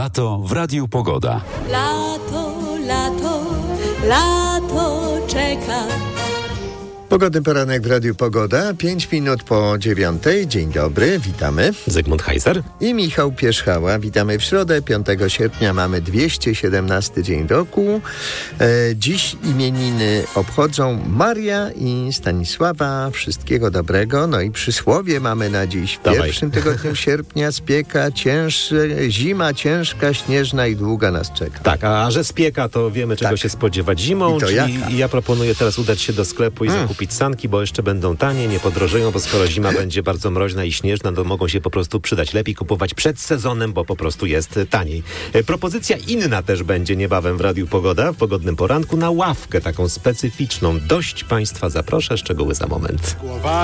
Lato w Radiu Pogoda. Lato, lato, lato czeka. Pogodny poranek w Radiu Pogoda, 5 minut po 9:00. Dzień dobry, witamy. Zygmunt Heiser I Michał Pierzchała. Witamy w środę, 5 sierpnia. Mamy 217 dzień roku. Dziś imieniny obchodzą Maria i Stanisława. Wszystkiego dobrego. No i przysłowie mamy na dziś. W pierwszym tygodniu sierpnia spieka, zima ciężka, śnieżna i długa nas czeka. Tak, a że spieka, to wiemy, czego się spodziewać zimą. I ja proponuję teraz udać się do sklepu i zakupić sanki, bo jeszcze będą tanie, nie podrożeją, bo skoro zima będzie bardzo mroźna i śnieżna, to mogą się po prostu przydać. Lepiej kupować przed sezonem, bo po prostu jest taniej. Propozycja inna też będzie niebawem w Radiu Pogoda, w pogodnym poranku, na ławkę taką specyficzną. Dość Państwa zaproszę, szczegóły za moment.